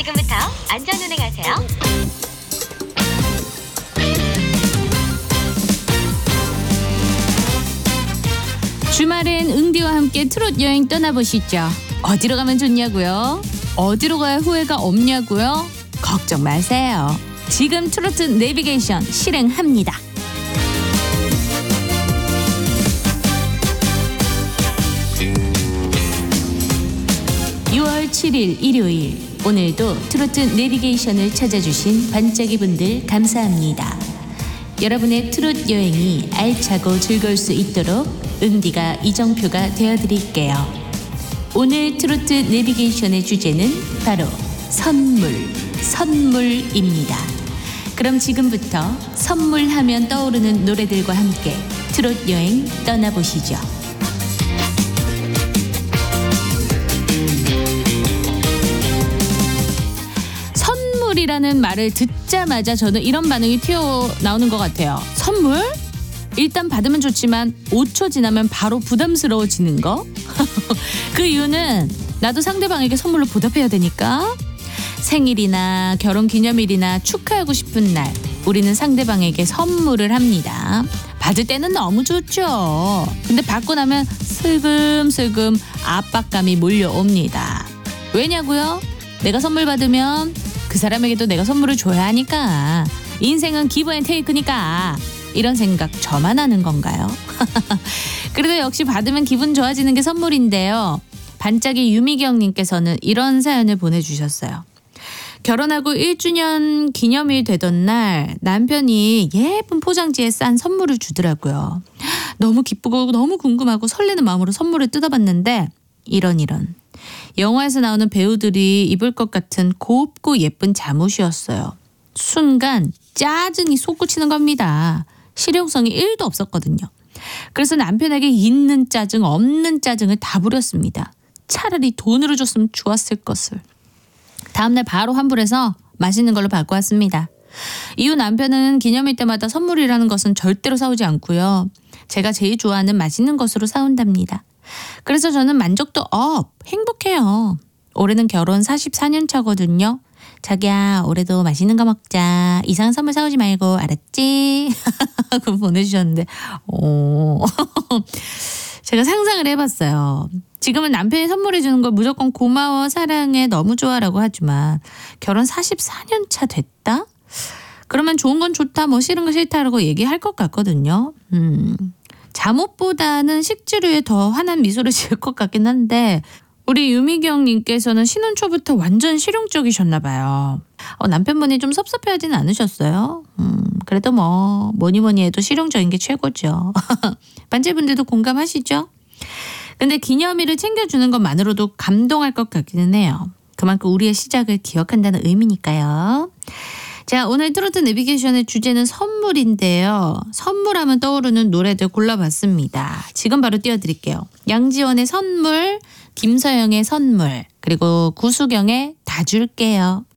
지금부터 안전운행하세요. 주말엔 응디와 함께 트롯 여행 떠나보시죠. 어디로 가면 좋냐고요? 어디로 가야 후회가 없냐고요? 걱정 마세요. 지금 트로트 내비게이션 실행합니다. 6월 7일 일요일, 오늘도 트로트 내비게이션을 찾아주신 반짝이 분들 감사합니다. 여러분의 트롯 여행이 알차고 즐거울 수 있도록 응디가 이정표가 되어드릴게요. 오늘 트로트 내비게이션의 주제는 바로 선물입니다. 그럼 지금부터 선물하면 떠오르는 노래들과 함께 트롯 여행 떠나보시죠. 선물이라는 말을 듣자마자 저는 이런 반응이 튀어나오는 것 같아요. 선물? 일단 받으면 좋지만 5초 지나면 바로 부담스러워지는 거? 그 이유는 나도 상대방에게 선물로 보답해야 되니까. 생일이나 결혼기념일이나 축하하고 싶은 날, 우리는 상대방에게 선물을 합니다. 받을 때는 너무 좋죠. 근데 받고 나면 슬금슬금 압박감이 몰려옵니다. 왜냐고요? 내가 선물 받으면 그 사람에게도 내가 선물을 줘야 하니까. 인생은 기브 앤 테이크니까. 이런 생각 저만 하는 건가요? 그래도 역시 받으면 기분 좋아지는 게 선물인데요. 반짝이 유미경님께서는 이런 사연을 보내주셨어요. 결혼하고 1주년 기념일 되던 날 남편이 예쁜 포장지에 싼 선물을 주더라고요. 너무 기쁘고 너무 궁금하고 설레는 마음으로 선물을 뜯어봤는데 이런 영화에서 나오는 배우들이 입을 것 같은 곱고 예쁜 잠옷이었어요. 순간 짜증이 솟구치는 겁니다. 실용성이 1도 없었거든요. 그래서 남편에게 있는 짜증 없는 짜증을 다 부렸습니다. 차라리 돈으로 줬으면 좋았을 것을. 다음날 바로 환불해서 맛있는 걸로 바꿔왔습니다. 이후 남편은 기념일 때마다 선물이라는 것은 절대로 사오지 않고요. 제가 제일 좋아하는 맛있는 것으로 사온답니다. 그래서 저는 만족도 업, 행복해요. 올해는 결혼 44년 차거든요. 자기야, 올해도 맛있는 거 먹자. 이상한 선물 사오지 말고, 알았지? 하고 보내주셨는데 제가 상상을 해봤어요. 지금은 남편이 선물해주는 걸 무조건 고마워, 사랑해, 너무 좋아라고 하지만 결혼 44년 차 됐다? 그러면 좋은 건 좋다, 뭐 싫은 거 싫다라고 얘기할 것 같거든요. 잠옷보다는 식재료에 더 환한 미소를 지을 것 같긴 한데 우리 유미경님께서는 신혼 초부터 완전 실용적이셨나 봐요. 남편분이 좀 섭섭해하지는 않으셨어요? 그래도 뭐니 해도 실용적인 게 최고죠. 반제분들도 공감하시죠? 근데 기념일을 챙겨주는 것만으로도 감동할 것 같기는 해요. 그만큼 우리의 시작을 기억한다는 의미니까요. 자, 오늘 트로트 내비게이션의 주제는 선물인데요. 선물하면 떠오르는 노래들 골라봤습니다. 지금 바로 띄워드릴게요. 양지원의 선물, 김서영의 선물, 그리고 구수경의 다 줄게요.